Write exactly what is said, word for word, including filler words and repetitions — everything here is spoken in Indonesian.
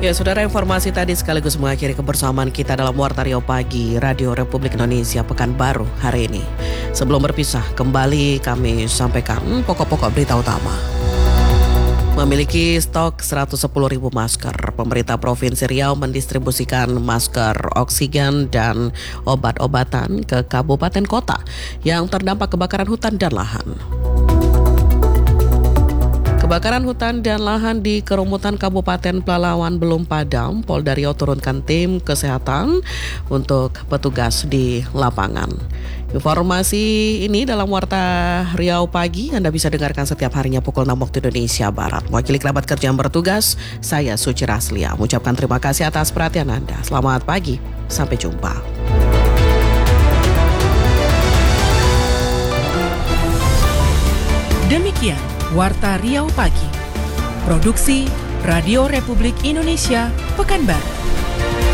Ya, saudara, informasi tadi sekaligus mengakhiri kebersamaan kita dalam Warta Riau Pagi Radio Republik Indonesia Pekanbaru hari ini. Sebelum berpisah, kembali kami sampaikan pokok-pokok berita utama. Memiliki stok seratus sepuluh ribu masker, pemerintah Provinsi Riau mendistribusikan masker oksigen dan obat-obatan ke kabupaten kota yang terdampak kebakaran hutan dan lahan. Kebakaran hutan dan lahan di Kerumutan Kabupaten Pelalawan belum padam. Polda Riau turunkan tim kesehatan untuk petugas di lapangan. Informasi ini dalam Warta Riau Pagi Anda bisa dengarkan setiap harinya pukul enam waktu Indonesia Barat. Mewakili kerabat kerja yang bertugas, saya Suci Raslia mengucapkan terima kasih atas perhatian Anda. Selamat pagi, sampai jumpa. Demikian Warta Riau Pagi, Produksi Radio Republik Indonesia Pekanbaru.